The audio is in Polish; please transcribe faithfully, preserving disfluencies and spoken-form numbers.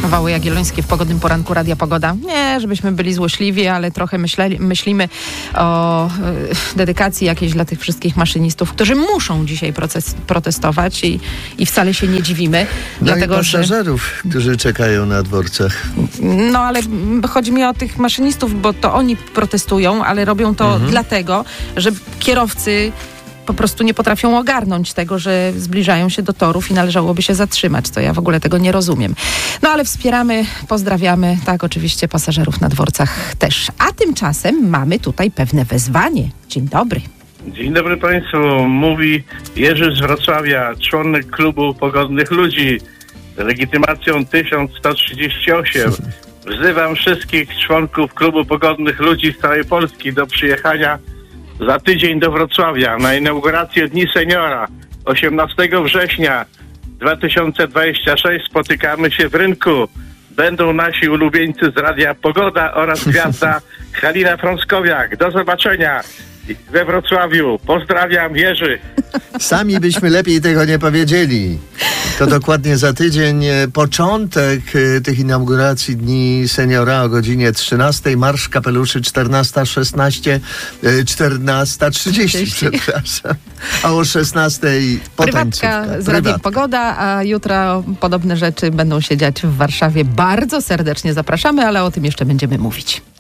Kawały Jagiellońskie w pogodnym poranku Radia Pogoda. Nie, żebyśmy byli złośliwi, ale trochę myśleli, myślimy o y, dedykacji jakiejś dla tych wszystkich maszynistów, którzy muszą dzisiaj proces, protestować i, i wcale się nie dziwimy. No dlatego, i pasażerów, że... którzy czekają na dworcach. No ale chodzi mi o tych maszynistów, bo to oni protestują, ale robią to mhm. dlatego, że kierowcy po prostu nie potrafią ogarnąć tego, że zbliżają się do torów i należałoby się zatrzymać, to ja w ogóle tego nie rozumiem. No ale wspieramy, pozdrawiamy, tak oczywiście pasażerów na dworcach też. A tymczasem mamy tutaj pewne wezwanie. Dzień dobry. Dzień dobry Państwu. Mówi Jerzy z Wrocławia, członek klubu Pogodnych Ludzi z legitymacją tysiąc sto trzydzieści osiem. Wzywam wszystkich członków klubu Pogodnych Ludzi z całej Polski do przyjechania za tydzień do Wrocławia na inaugurację Dni Seniora. osiemnastego września dwa tysiące dwudziestego szóstego spotykamy się w rynku. Będą nasi ulubieńcy z Radia Pogoda oraz gwiazda Halina Frąckowiak. Do zobaczenia we Wrocławiu. Pozdrawiam, Jerzy. Sami byśmy lepiej tego nie powiedzieli. To dokładnie za tydzień początek tych inauguracji Dni Seniora o godzinie trzynastej. Marsz kapeluszy czternasta szesnaście, czternasta trzydzieści, przepraszam. A o szesnastej Prywatka z Radiem Pogoda, a jutro podobne rzeczy będą się dziać w Warszawie. Bardzo serdecznie zapraszamy, ale o tym jeszcze będziemy mówić.